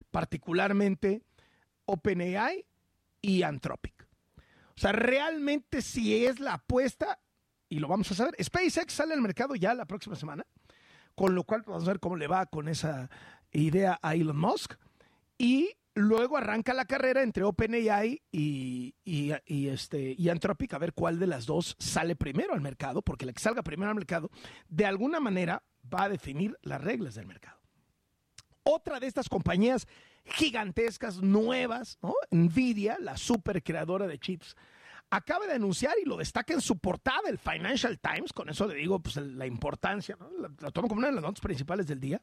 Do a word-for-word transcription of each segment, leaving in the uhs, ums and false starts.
particularmente OpenAI y Anthropic. O sea, realmente si es la apuesta, y lo vamos a saber, SpaceX sale al mercado ya la próxima semana, con lo cual vamos a ver cómo le va con esa idea a Elon Musk, y luego arranca la carrera entre OpenAI y, y, y, este, y Anthropic, a ver cuál de las dos sale primero al mercado, porque la que salga primero al mercado, de alguna manera va a definir las reglas del mercado. Otra de estas compañías gigantescas, nuevas, ¿no? Nvidia, la super creadora de chips, acaba de anunciar, y lo destaca en su portada el Financial Times, con eso le digo pues, la importancia, ¿no? la, la tomo como una de las notas principales del día.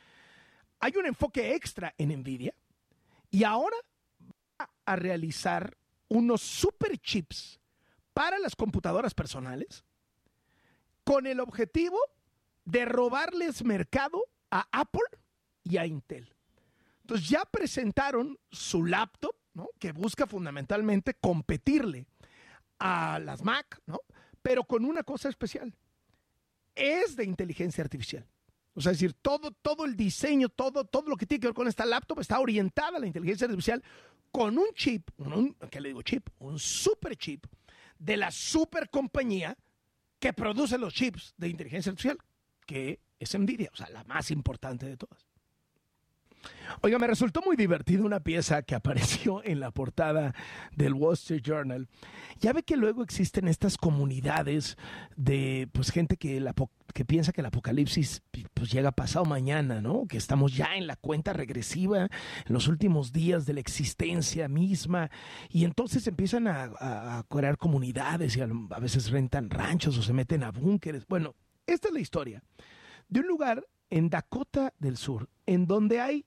Hay un enfoque extra en Nvidia, y ahora va a realizar unos super chips para las computadoras personales con el objetivo de robarles mercado a Apple y a Intel. Entonces ya presentaron su laptop, ¿no? Que busca fundamentalmente competirle a las Mac, ¿no? Pero con una cosa especial. Es de inteligencia artificial. O sea, es decir, todo, todo el diseño, todo, todo lo que tiene que ver con esta laptop está orientada a la inteligencia artificial con un chip, un, ¿qué le digo chip? Un super chip de la super compañía que produce los chips de inteligencia artificial, que es Nvidia, o sea, la más importante de todas. Oiga, me resultó muy divertido una pieza que apareció en la portada del Wall Street Journal. Ya ve que luego existen estas comunidades de pues gente que, la, que piensa que el apocalipsis pues, llega pasado mañana, ¿no? Que estamos ya en la cuenta regresiva, en los últimos días de la existencia misma, y entonces empiezan a, a, a crear comunidades y a, a veces rentan ranchos o se meten a búnkeres. Bueno, esta es la historia de un lugar en Dakota del Sur, en donde hay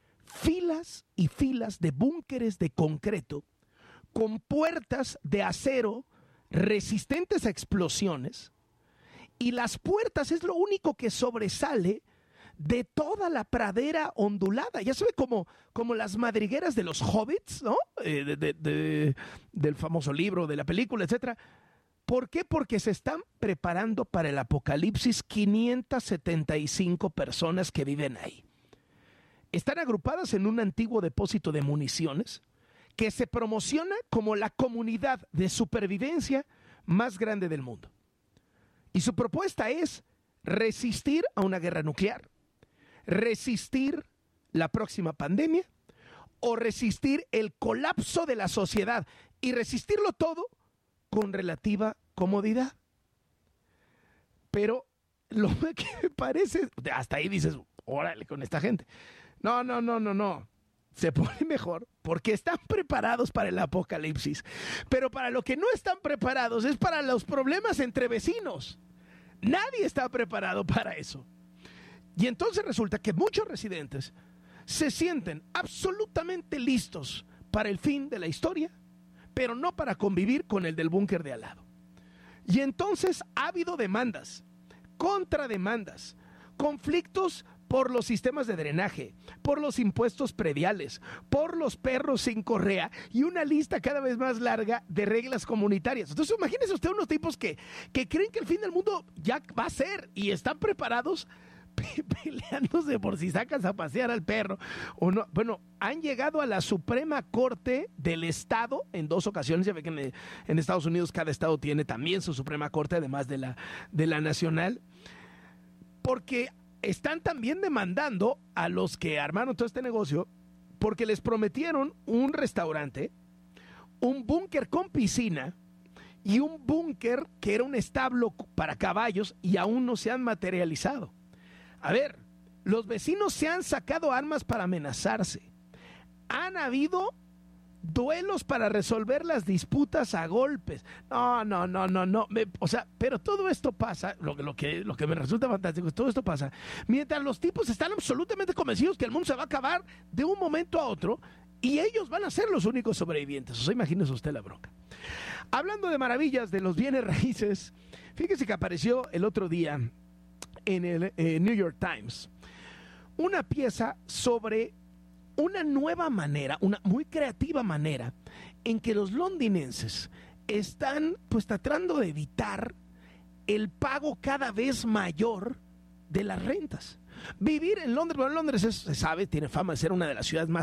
filas y filas de búnkeres de concreto con puertas de acero resistentes a explosiones, y las puertas es lo único que sobresale de toda la pradera ondulada. Ya se ve como, como las madrigueras de los hobbits, ¿no? Eh, de, de, de, del famoso libro, de la película, etcétera. ¿Por qué? Porque se están preparando para el apocalipsis quinientas setenta y cinco personas que viven ahí. Están agrupadas en un antiguo depósito de municiones que se promociona como la comunidad de supervivencia más grande del mundo. Y su propuesta es resistir a una guerra nuclear, resistir la próxima pandemia o resistir el colapso de la sociedad, y resistirlo todo con relativa comodidad. Pero lo que me parece, hasta ahí dices, órale con esta gente. No, no, no, no, no. Se pone mejor porque están preparados para el apocalipsis. Pero para lo que no están preparados es para los problemas entre vecinos. Nadie está preparado para eso. Y entonces resulta que muchos residentes se sienten absolutamente listos para el fin de la historia, pero no para convivir con el del búnker de al lado. Y entonces ha habido demandas, contrademandas, conflictos por los sistemas de drenaje, por los impuestos prediales, por los perros sin correa, y una lista cada vez más larga de reglas comunitarias. Entonces imagínese usted unos tipos que, que creen que el fin del mundo ya va a ser y están preparados peleándose por si sacas a pasear al perro o no. Bueno, han llegado a la Suprema Corte del Estado en dos ocasiones. Ya ve que en, en Estados Unidos cada estado tiene también su Suprema Corte, además de la, de la nacional, porque están también demandando a los que armaron todo este negocio porque les prometieron un restaurante, un búnker con piscina y un búnker que era un establo para caballos, y aún no se han materializado. A ver, los vecinos se han sacado armas para amenazarse. Han habido duelos para resolver las disputas a golpes. No, no, no, no, no. Me, o sea, pero todo esto pasa, lo, lo, que, lo que me resulta fantástico es todo esto pasa mientras los tipos están absolutamente convencidos que el mundo se va a acabar de un momento a otro, y ellos van a ser los únicos sobrevivientes. O sea, imagínese usted la bronca. Hablando de maravillas de los bienes raíces, fíjese que apareció el otro día en el eh, New York Times una pieza sobre una nueva manera, una muy creativa manera en que los londinenses están pues tratando de evitar el pago cada vez mayor de las rentas. Vivir en Londres, bueno, Londres es, se sabe, tiene fama de ser una de las ciudades más